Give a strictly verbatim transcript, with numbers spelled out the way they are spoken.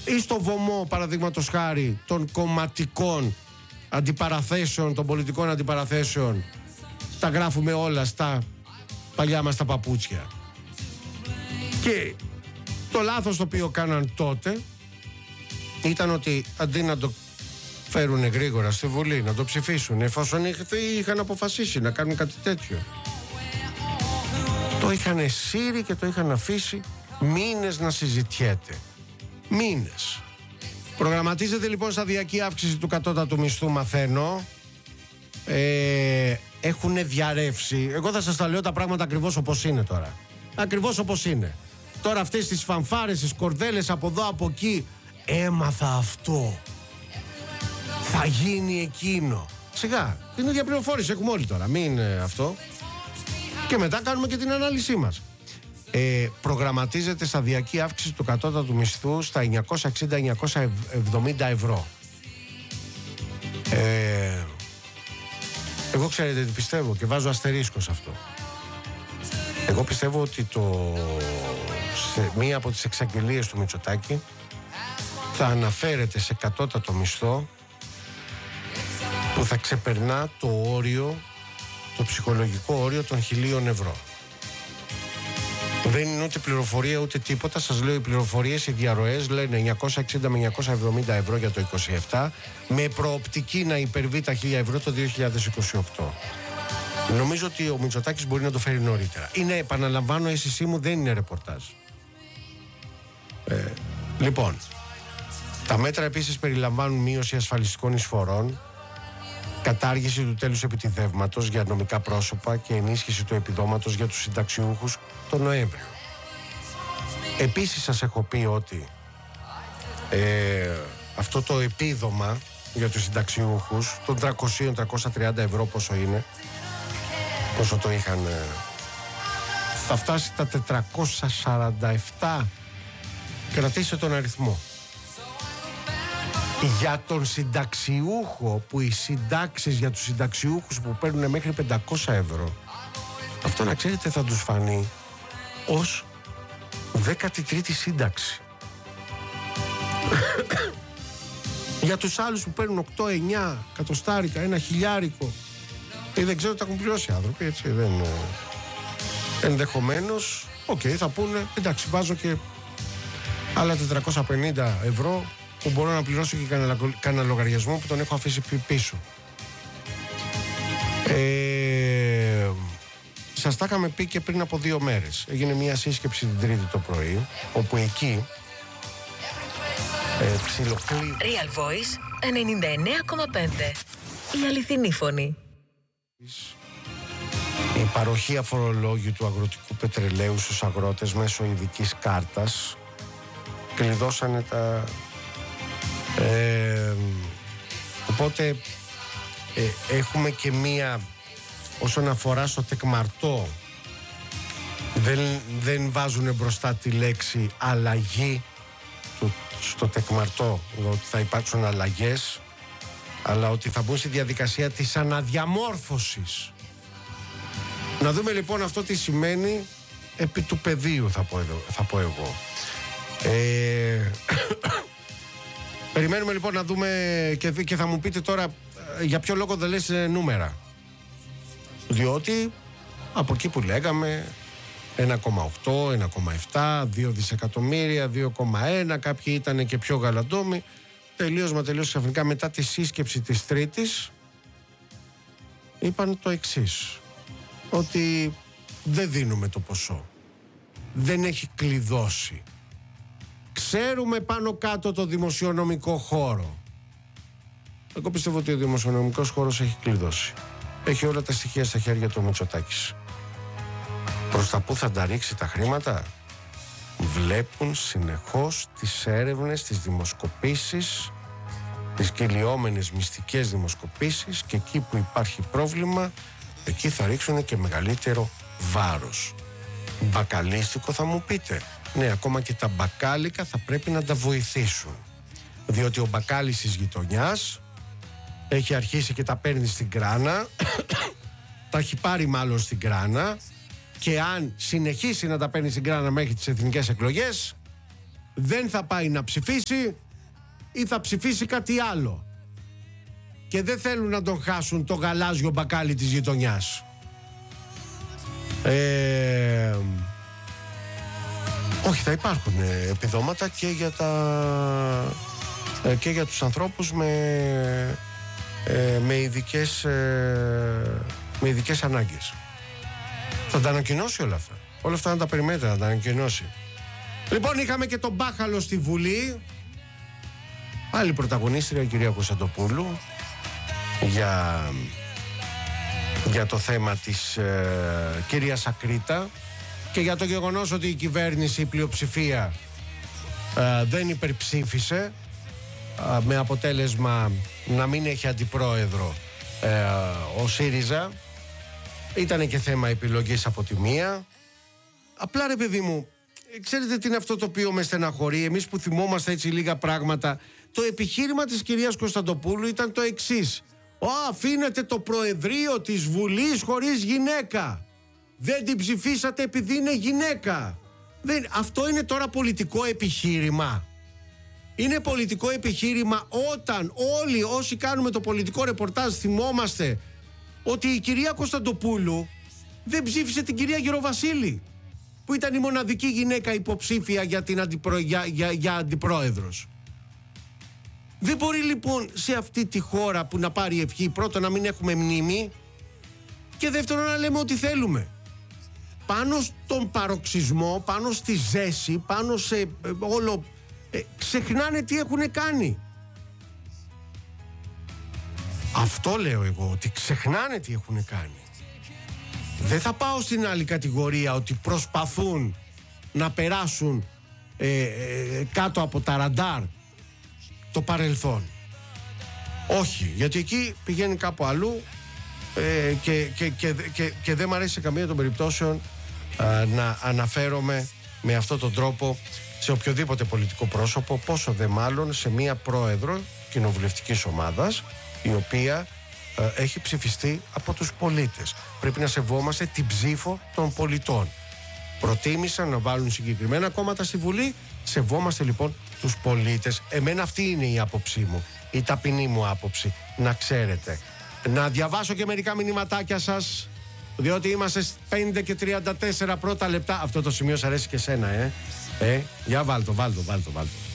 ή στο βωμό, παραδείγματος χάρη, των κομματικών αντιπαραθέσεων, των πολιτικών αντιπαραθέσεων, τα γράφουμε όλα στα παλιά μας τα παπούτσια. Και το λάθος το οποίο κάναν τότε ήταν ότι αντί να το φέρουν γρήγορα στη Βουλή, να το ψηφίσουν, εφόσον είχαν αποφασίσει να κάνουν κάτι τέτοιο, το είχαν σύρει και το είχαν αφήσει μήνες να συζητιέται. Μήνες. Προγραμματίζεται λοιπόν σταδιακή αύξηση του κατώτατου μισθού, μαθαίνω. Ε, έχουν διαρρεύσει. Εγώ θα σας τα λέω τα πράγματα ακριβώς όπως είναι τώρα. Ακριβώς όπως είναι. Τώρα αυτές τις φανφάρες, τις κορδέλες από εδώ από εκεί, έμαθα αυτό, θα γίνει εκείνο. Σιγά, την ίδια πληροφόρηση έχουμε όλοι τώρα, μην ε, αυτό. Και μετά κάνουμε και την ανάλυση μας. Ε, προγραμματίζεται σταδιακή αύξηση του κατώτατου μισθού στα εννιακόσια εξήντα με εννιακόσια εβδομήντα ευρώ. Ε, εγώ ξέρετε τι πιστεύω και βάζω αστερίσκο σε αυτό. Εγώ πιστεύω ότι το, σε μία από τις εξαγγελίες του Μητσοτάκη θα αναφέρεται σε κατώτατο μισθό που θα ξεπερνά το όριο, το ψυχολογικό όριο των χιλίων ευρώ. Δεν είναι ούτε πληροφορία ούτε τίποτα. Σας λέω, οι πληροφορίες, οι διαρροές λένε εννιακόσια εξήντα με εννιακόσια εβδομήντα ευρώ για το είκοσι επτά, με προοπτική να υπερβεί τα χίλια ευρώ το δύο χιλιάδες είκοσι οκτώ. Νομίζω ότι ο Μητσοτάκης μπορεί να το φέρει νωρίτερα. Είναι, επαναλαμβάνω, αίσθησή μου, δεν είναι ρεπορτάζ. Ε, λοιπόν, τα μέτρα επίσης περιλαμβάνουν μείωση ασφαλιστικών εισφορών, κατάργηση του τέλους επιτιδεύματος για νομικά πρόσωπα και ενίσχυση του επιδόματος για τους συνταξιούχους τον Νοέμβριο. Επίσης σας έχω πει ότι ε, αυτό το επίδομα για τους συνταξιούχους των τριακόσια με τριακόσια τριάντα ευρώ, πόσο είναι, πόσο το είχαν, ε, θα φτάσει τα τετρακόσια σαράντα επτά. Κρατήστε τον αριθμό. Για τον συνταξιούχο, που οι συντάξεις για τους συνταξιούχους που παίρνουν μέχρι πεντακόσια ευρώ, αυτό να ξέρετε θα τους φανεί ως δέκατη τρίτη σύνταξη. Για τους άλλους που παίρνουν οκτώ εννιά κατοστάρικα, ένα χιλιάρικο, ή δεν ξέρω, τα έχουν πληρώσει οι άνθρωποι, έτσι, δεν... ενδεχομένως, οκ, okay, θα πούνε, εντάξει, βάζω και άλλα τετρακόσια πενήντα ευρώ που μπορώ να πληρώσω και κανένα λογαριασμό που τον έχω αφήσει πίσω. Ε, σας τα είχαμε πει και πριν από δύο μέρες. Έγινε μια σύσκεψη την Τρίτη το πρωί, όπου εκεί ε, ψιλοκλεί... Real Voice ενενήντα εννέα κόμμα πέντε. Η αληθινή φωνή. Η παροχή αφορολόγιου του αγροτικού πετρελαίου στους αγρότες μέσω ειδικής κάρτας κλειδώσανε τα... Ε, οπότε ε, έχουμε και μία, όσον αφορά στο τεκμαρτό, δεν, δεν βάζουν μπροστά τη λέξη αλλαγή του, στο τεκμαρτό, ότι θα υπάρξουν αλλαγές, αλλά ότι θα μπουν στη διαδικασία της αναδιαμόρφωσης. Να δούμε λοιπόν αυτό τι σημαίνει επί του πεδίου, θα πω, εδώ, θα πω εγώ. Ε, περιμένουμε λοιπόν να δούμε και, και θα μου πείτε τώρα για ποιο λόγο δεν λες νούμερα. Διότι από εκεί που λέγαμε ένα κόμμα οκτώ, ένα κόμμα επτά, δύο δισεκατομμύρια, δύο κόμμα ένα, κάποιοι ήταν και πιο γαλαντόμοι, τελείως μα τελείως ξαφνικά μετά τη σύσκεψη της Τρίτης είπαν το εξής, ότι δεν δίνουμε το ποσό, δεν έχει κλειδώσει. Ξέρουμε πάνω κάτω το δημοσιονομικό χώρο. Εγώ πιστεύω ότι ο δημοσιονομικός χώρος έχει κλειδώσει. Έχει όλα τα στοιχεία στα χέρια του Μητσοτάκης. Προς τα πού θα τα ρίξει τα χρήματα? Βλέπουν συνεχώς τις έρευνες, τις δημοσκοπήσεις, τις κυλιόμενες μυστικές δημοσκοπήσεις, και εκεί που υπάρχει πρόβλημα, εκεί θα ρίξουν και μεγαλύτερο βάρος. Μπακαλίστικο θα μου πείτε. Ναι, ακόμα και τα μπακάλικα θα πρέπει να τα βοηθήσουν. Διότι ο μπακάλις της γειτονιάς έχει αρχίσει και τα παίρνει στην κράνα, τα έχει πάρει μάλλον στην κράνα, και αν συνεχίσει να τα παίρνει στην κράνα μέχρι τις εθνικές εκλογές, δεν θα πάει να ψηφίσει ή θα ψηφίσει κάτι άλλο. Και δεν θέλουν να τον χάσουν το γαλάζιο μπακάλι της γειτονιάς. Ε, όχι, θα υπάρχουν επιδόματα και για, τα, και για τους ανθρώπους με, με, ειδικές, με ειδικές ανάγκες. Θα τα ανακοινώσει όλα αυτά. Όλα αυτά να τα περιμένετε, να τα ανακοινώσει. Λοιπόν, είχαμε και τον μπάχαλο στη Βουλή. Άλλη πρωταγωνίστρια, η κυρία Κωνσταντοπούλου, για, για το θέμα της ε, κυρίας Ακρίτα και για το γεγονός ότι η κυβέρνηση, η πλειοψηφία ε, δεν υπερψήφισε, ε, με αποτέλεσμα να μην έχει αντιπρόεδρο ε, ο ΣΥΡΙΖΑ. Ήτανε και θέμα επιλογής από τη μία. Απλά, ρε παιδί μου, ξέρετε τι είναι αυτό το οποίο με στεναχωρεί? Εμείς που θυμόμαστε έτσι λίγα πράγματα, το επιχείρημα της κυρίας Κωνσταντοπούλου ήταν το εξής: «Ω, αφήνετε το Προεδρείο της Βουλής χωρίς γυναίκα. Δεν την ψηφίσατε επειδή είναι γυναίκα». Δεν, αυτό είναι τώρα πολιτικό επιχείρημα? Είναι πολιτικό επιχείρημα όταν όλοι όσοι κάνουμε το πολιτικό ρεπορτάζ θυμόμαστε ότι η κυρία Κωνσταντοπούλου δεν ψήφισε την κυρία Γεροβασίλη, που ήταν η μοναδική γυναίκα υποψήφια για, την αντιπρο... για, για, για αντιπρόεδρος. Δεν μπορεί λοιπόν σε αυτή τη χώρα που να πάρει ευχή, πρώτον να μην έχουμε μνήμη και δεύτερον να λέμε ό,τι θέλουμε. Πάνω στον παροξισμό, πάνω στη ζέση, πάνω σε ε, όλο... Ε, ξεχνάνε τι έχουν κάνει. Αυτό λέω εγώ, ότι ξεχνάνε τι έχουν κάνει. Δεν θα πάω στην άλλη κατηγορία, ότι προσπαθούν να περάσουν ε, ε, κάτω από τα ραντάρ το παρελθόν. Όχι, γιατί εκεί πηγαίνει κάπου αλλού ε, και, και, και, και, και δεν μου αρέσει σε καμία των περιπτώσεων ε, να αναφέρομαι με αυτόν τον τρόπο σε οποιοδήποτε πολιτικό πρόσωπο, πόσο δε μάλλον σε μία πρόεδρο κοινοβουλευτικής ομάδας, η οποία ε, έχει ψηφιστεί από τους πολίτες. Πρέπει να σεβόμαστε την ψήφο των πολιτών. Προτίμησαν να βάλουν συγκεκριμένα κόμματα στη Βουλή. Σεβόμαστε λοιπόν τους πολίτες. Εμένα αυτή είναι η άποψή μου, η ταπεινή μου άποψη, να ξέρετε. Να διαβάσω και μερικά μηνυματάκια σας, διότι είμαστε πέντε και τριάντα τέσσερα πρώτα λεπτά. Αυτό το σημείο σ' αρέσει και σένα, ε. Ε, για βάλτο, βάλτο, βάλτο, βάλτο.